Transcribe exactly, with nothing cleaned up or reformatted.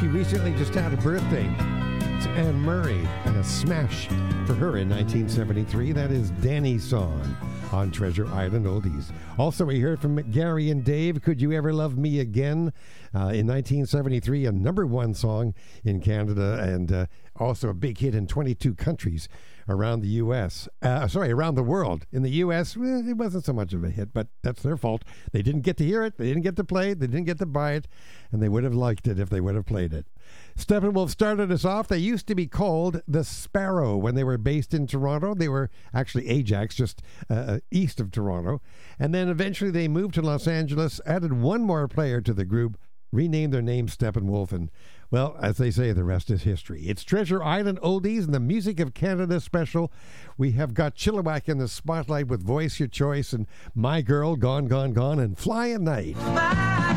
She recently just had a birthday. It's Anne Murray, and a smash for her in nineteen seventy-three. That is Danny's song on Treasure Island Oldies. Also, we heard from Gary and Dave, Could You Ever Love Me Again? Uh, in nineteen seventy-three, a number one song in Canada, and uh, also a big hit in twenty-two countries around the U S Uh, sorry, around the world. In the U S, well, it wasn't so much of a hit, but that's their fault. They didn't get to hear it, they didn't get to play it, they didn't get to buy it, and they would have liked it if they would have played it. Steppenwolf started us off. They used to be called the Sparrow when they were based in Toronto. They were actually Ajax, just uh, east of Toronto. And then eventually they moved to Los Angeles, added one more player to the group, renamed their name Steppenwolf, and, well, as they say, the rest is history. It's Treasure Island Oldies and the Music of Canada special. We have got Chilliwack in the spotlight with Voice Your Choice and My Girl, Gone, Gone, Gone, and Fly at Night. Bye.